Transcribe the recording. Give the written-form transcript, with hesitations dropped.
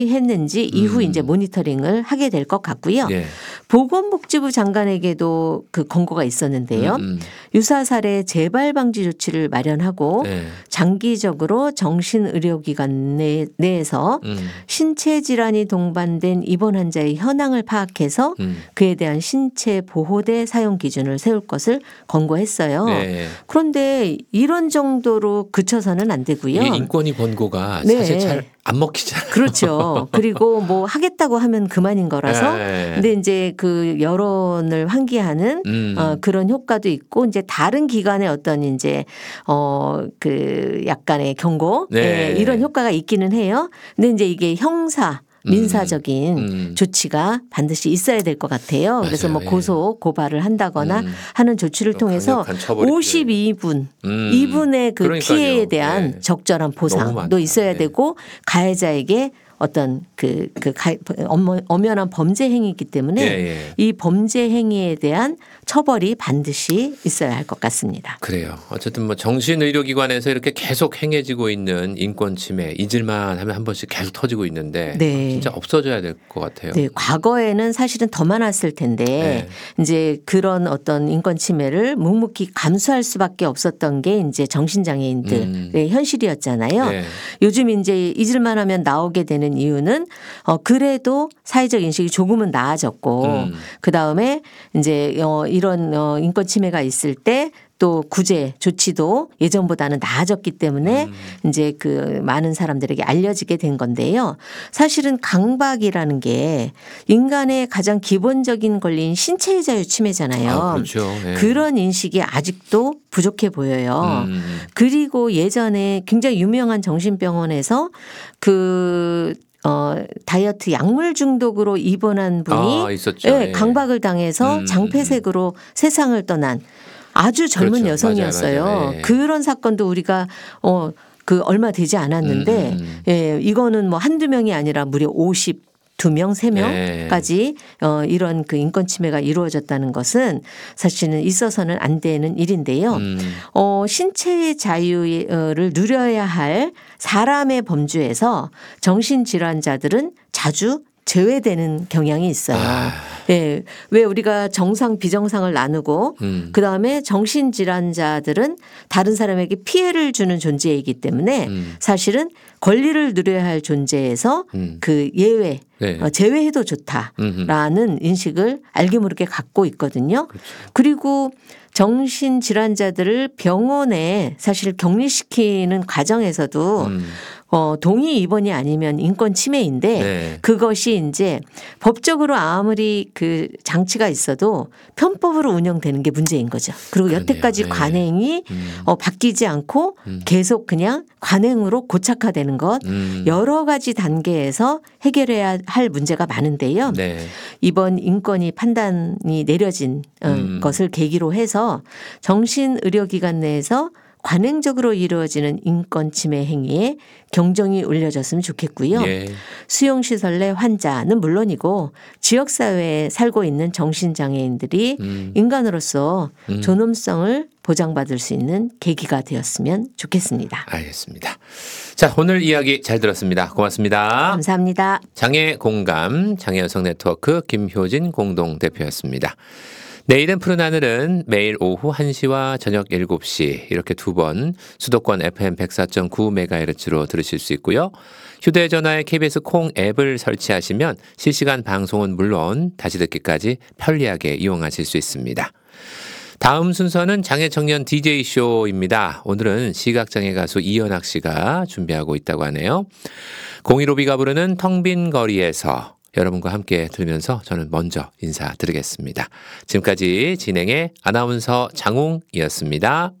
했는지 이후 이제 모니터링을 하게 될 것 같고요. 예. 보건복지부 장관에게도 그 권고가 있었는데요. 유사 사례 재발 방지 조치를 마련하고 네. 장기적으로 정신의료기관 내에서 신체 질환이 동반된 입원 환자의 현황을 파악해서 그에 대한 신체 보호대 사용 기준을 세울 것을 권고했어요. 네. 그런데 이런 정도로 그쳐서는 안 되고요. 이게 인권위 권고가 네. 사실 잘 안 먹히잖아요. 그렇죠. 그리고 뭐 하겠다고 하면 그만인 거라서. 네. 근데 이제 그 여론을 환기하는 그런 효과도 있고 이제 다른 기관의 어떤 이제 그 약간의 경고 네. 이런 효과가 있기는 해요. 근데 이제 이게 형사 민사적인 조치가 반드시 있어야 될 것 같아요. 그래서 맞아요. 뭐 고소 고발을 한다거나 하는 조치를 통해서 강력한 처벌이 52분 이분의 그 그러니까요. 피해에 대한 네. 적절한 너무 보상도 많다. 있어야 네. 되고 가해자에게 어떤 엄연한 범죄 행위이기 때문에 예. 이 범죄 행위에 대한 처벌이 반드시 있어야 할 것 같습니다. 그래요. 어쨌든 뭐 정신의료기관에서 이렇게 계속 행해지고 있는 인권 침해 잊을만 하면 한 번씩 계속 터지고 있는데 네. 진짜 없어져야 될 것 같아요. 네, 과거에는 사실은 더 많았을 텐데 네. 이제 그런 어떤 인권 침해를 묵묵히 감수할 수밖에 없었던 게 이제 정신장애인들의 현실이었잖아요. 네. 요즘 이제 잊을만 하면 나오게 되는 이유는 그래도 사회적 인식이 조금은 나아졌고 그다음에 이제 이런 인권 침해가 있을 때 또 구제 조치도 예전보다는 나아졌기 때문에 이제 그 많은 사람들에게 알려지게 된 건데요. 사실은 강박이라는 게 인간의 가장 기본적인 권리인 신체의 자유 침해잖아요. 그렇죠. 네. 그런 인식이 아직도 부족해 보여요. 그리고 예전에 굉장히 유명한 정신병원에서 다이어트 약물 중독으로 입원한 분이 있었죠. 네, 강박을 당해서 장폐색으로 세상을 떠난 아주 젊은 그렇죠. 여성이었어요. 맞아요. 네. 그런 사건도 우리가 그 얼마 되지 않았는데 예, 이거는 뭐 한두 명이 아니라 무려 52명, 3명까지 이런 그 인권 침해가 이루어졌다는 것은 사실은 있어서는 안 되는 일인데요. 신체의 자유를 누려야 할 사람의 범주에서 정신질환자들은 자주 제외되는 경향이 있어요. 예, 왜 우리가 정상 비정상을 나누고 그다음에 정신질환자들은 다른 사람에게 피해를 주는 존재이기 때문에 사실은 권리를 누려야 할 존재에서 그 예외 네. 제외해도 좋다라는 인식을 알게 모르게 갖고 있거든요. 그렇죠. 그리고 정신질환자들을 병원에 사실 격리시키는 과정에서도 동의 입원이 아니면 인권 침해인데 네. 그것이 이제 법적으로 아무리 그 장치가 있어도 편법으로 운영되는 게 문제인 거죠. 그리고 그러네요. 여태까지 네. 관행이 바뀌지 않고 계속 그냥 관행으로 고착화되는 것 여러 가지 단계에서 해결해야 할 문제가 많은데요. 네. 이번 인권위 판단이 내려진 것을 계기로 해서 정신의료기관 내에서 관행적으로 이루어지는 인권 침해 행위에 경종이 울려졌으면 좋겠고요. 예. 수용시설 내 환자는 물론이고 지역사회에 살고 있는 정신장애인들이 인간으로서 존엄성을 보장받을 수 있는 계기가 되었으면 좋겠습니다. 알겠습니다. 자, 오늘 이야기 잘 들었습니다. 고맙습니다. 감사합니다. 장애 공감 장애여성 네트워크 김효진 공동대표였습니다. 내일은 푸른 하늘은 매일 오후 1시와 저녁 7시 이렇게 두 번 수도권 FM 104.9MHz로 들으실 수 있고요. 휴대전화에 KBS 콩 앱을 설치하시면 실시간 방송은 물론 다시 듣기까지 편리하게 이용하실 수 있습니다. 다음 순서는 장애청년 DJ쇼입니다. 오늘은 시각장애 가수 이연학 씨가 준비하고 있다고 하네요. 015B가 부르는 텅 빈 거리에서 여러분과 함께 들으면서 저는 먼저 인사드리겠습니다. 지금까지 진행의 아나운서 장웅이었습니다.